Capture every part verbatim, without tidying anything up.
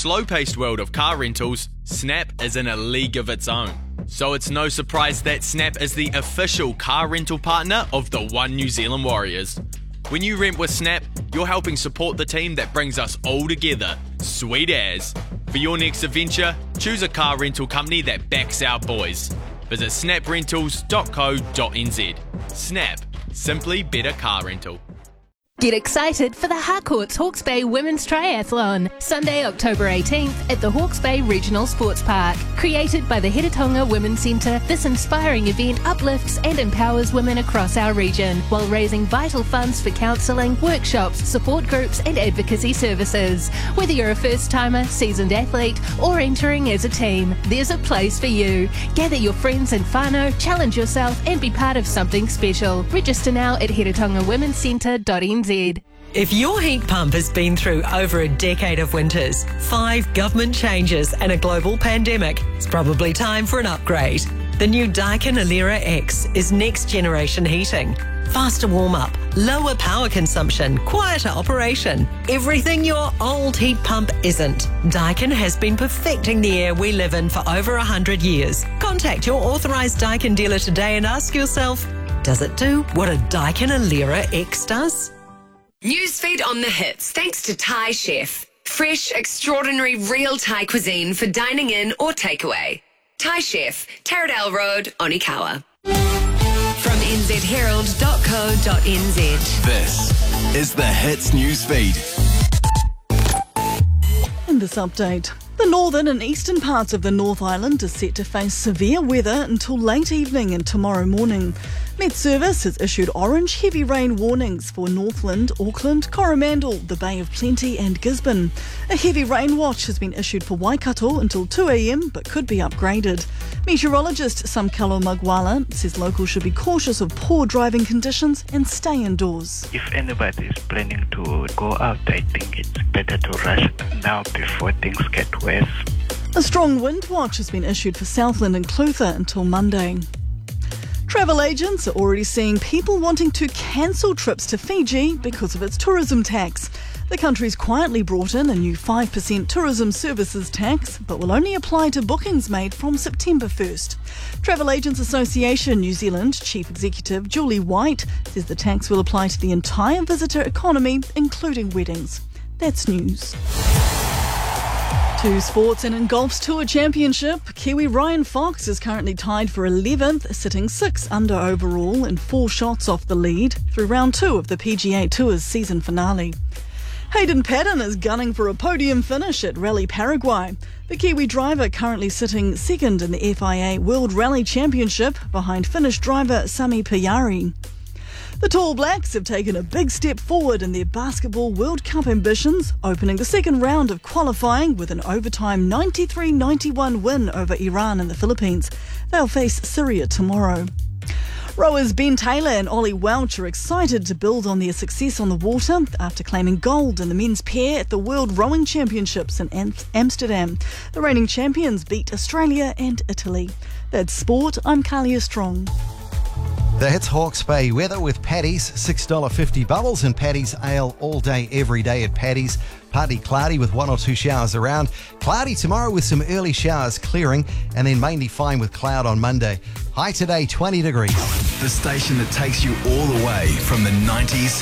slow-paced world of car rentals, Snap is in a league of its own. So it's no surprise that Snap is the official car rental partner of the One New Zealand Warriors. When you rent with Snap, you're helping support the team that brings us all together. Sweet as. For your next adventure, choose a car rental company that backs our boys. Visit snap rentals dot co dot n z. Snap. Simply better car rental. Get excited for the Harcourts Hawke's Bay Women's Triathlon, Sunday, October eighteenth at the Hawke's Bay Regional Sports Park. Created by the Heretaunga Women's Centre, this inspiring event uplifts and empowers women across our region while raising vital funds for counselling, workshops, support groups and advocacy services. Whether you're a first-timer, seasoned athlete or entering as a team, there's a place for you. Gather your friends and whānau, challenge yourself and be part of something special. Register now at heretaunga women's centre dot n z. If your heat pump has been through over a decade of winters, five government changes and a global pandemic, it's probably time for an upgrade. The new Daikin Alera X is next generation heating. Faster warm-up, lower power consumption, quieter operation. Everything your old heat pump isn't. Daikin has been perfecting the air we live in for over one hundred years. Contact your authorised Daikin dealer today and ask yourself, does it do what a Daikin Alera X does? Newsfeed on the hits, thanks to Thai Chef. Fresh, extraordinary, real Thai cuisine for dining in or takeaway. Thai Chef, Taradale Road, Onikawa. From n z herald dot co dot n z. This is the Hits Newsfeed. In this update, the northern and eastern parts of the North Island are set to face severe weather until late evening and tomorrow morning. Met Service has issued orange heavy rain warnings for Northland, Auckland, Coromandel, the Bay of Plenty and Gisborne. A heavy rain watch has been issued for Waikato until two a m but could be upgraded. Meteorologist Samkalo Magwala says locals should be cautious of poor driving conditions and stay indoors. If anybody is planning to go out, I think it's better to rush now before things get worse. A strong wind watch has been issued for Southland and Clutha until Monday. Travel agents are already seeing people wanting to cancel trips to Fiji because of its tourism tax. The country's quietly brought in a new five percent tourism services tax, but will only apply to bookings made from September first. Travel Agents Association New Zealand Chief Executive Julie White says the tax will apply to the entire visitor economy, including weddings. That's news. To sports, and in golf's Tour Championship, Kiwi Ryan Fox is currently tied for eleventh, sitting six under overall and four shots off the lead through round two of the P G A Tour's season finale. Hayden Paddon is gunning for a podium finish at Rally Paraguay. The Kiwi driver currently sitting second in the F I A World Rally Championship behind Finnish driver Sami Pajari. The Tall Blacks have taken a big step forward in their Basketball World Cup ambitions, opening the second round of qualifying with an overtime ninety-three ninety-one win over Iran and the Philippines. They'll face Syria tomorrow. Rowers Ben Taylor and Ollie Welch are excited to build on their success on the water after claiming gold in the men's pair at the World Rowing Championships in Am- Amsterdam. The reigning champions beat Australia and Italy. That's sport. I'm Kalia Strong. The Hits Hawke's Bay weather with Paddy's, six dollars fifty bubbles and Paddy's ale all day, every day at Paddy's. Partly cloudy with one or two showers around. Cloudy tomorrow with some early showers clearing, and then mainly fine with cloud on Monday. High today, twenty degrees. The station that takes you all the way from the nineties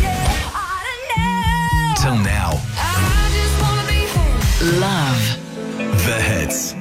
till now. I just wanna be home. Love the Hits.